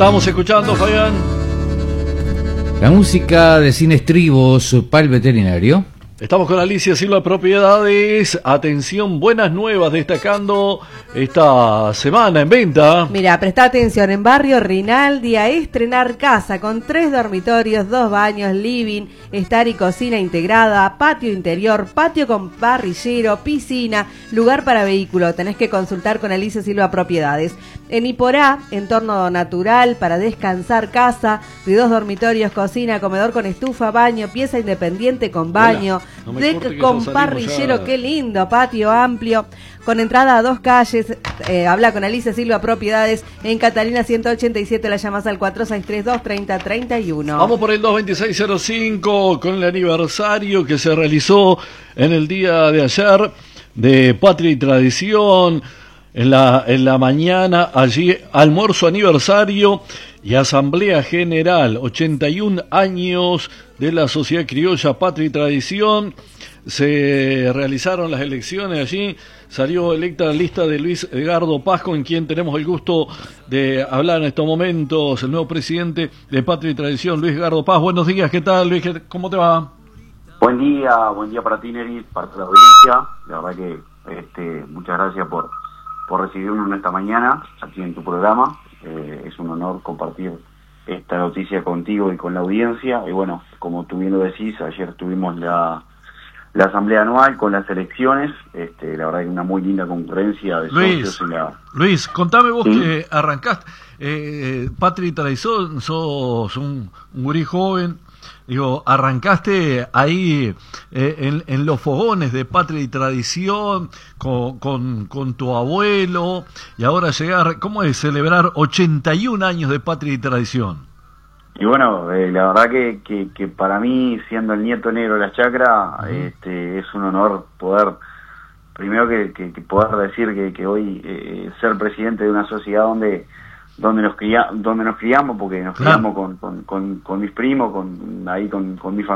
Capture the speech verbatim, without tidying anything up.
Estamos escuchando, Fabián. La música de Sin Estribos para el veterinario. Estamos con Alicia Silva Propiedades. Atención, buenas nuevas destacando esta semana en venta. Mira, presta atención, en Barrio Rinaldi a estrenar casa con tres dormitorios, dos baños, living, estar y cocina integrada, patio interior, patio con parrillero, piscina, lugar para vehículo. Tenés que consultar con Alicia Silva Propiedades. En Iporá, entorno natural para descansar, casa de dos dormitorios, cocina, comedor con estufa, baño, pieza independiente con baño, no deck con parrillero, ya. Qué lindo, patio amplio, con entrada a dos calles. Eh, habla con Alicia Silva Propiedades en Catalina ciento ochenta y siete, la llamas al cuatro seis tres dos, treinta, treinta y uno. Vamos por el dos veintiséis cero cinco con el aniversario que se realizó en el día de ayer de Patria y Tradición. En la, en la mañana, allí, almuerzo aniversario y asamblea general, ochenta y un años de la Sociedad Criolla Patria y Tradición. Se realizaron las elecciones allí, salió electa la lista de Luis Edgardo Paz, con quien tenemos el gusto de hablar en estos momentos, el nuevo presidente de Patria y Tradición, Luis Edgardo Paz. Buenos días, ¿qué tal, Luis? ¿Cómo te va? Buen día, buen día para ti, Neri, para la audiencia. La verdad que este, muchas gracias por por recibirnos en esta mañana aquí en tu programa. Eh, es un honor compartir esta noticia contigo y con la audiencia. Y bueno, como tú bien lo decís, ayer tuvimos la, la asamblea anual con las elecciones. Este, la verdad que una muy linda concurrencia de Luis, socios. En la... Luis, contame vos. ¿Sí? Que arrancaste, eh, Patria y Tradición, sos un, un gurí joven. Digo, arrancaste ahí eh, en, en los fogones de Patria y Tradición con, con, con tu abuelo, y ahora llegar, ¿cómo es celebrar ochenta y un años de Patria y Tradición? Y bueno, eh, la verdad que, que, que para mí, siendo el nieto negro de la chacra, uh-huh. este, es un honor poder, primero que, que, que poder decir que, que hoy eh, ser presidente de una sociedad donde donde nos cría, donde nos criamos, porque nos criamos con, con, con, con mis primos, con ahí con, con mi familia.